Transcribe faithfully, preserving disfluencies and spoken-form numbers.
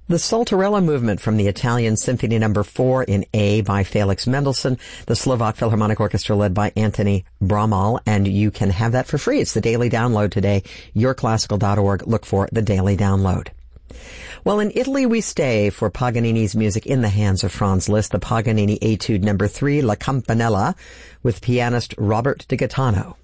The Saltarella Movement from the Italian Symphony Number four in A by Felix Mendelssohn, the Slovak Philharmonic Orchestra led by Antony Bramall, and you can have that for free. It's the daily download today, your classical dot org. Look for the daily download. Well, in Italy we stay for Paganini's music in the hands of Franz Liszt, the Paganini Etude Number three, La Campanella, with pianist Robert de Gaetano.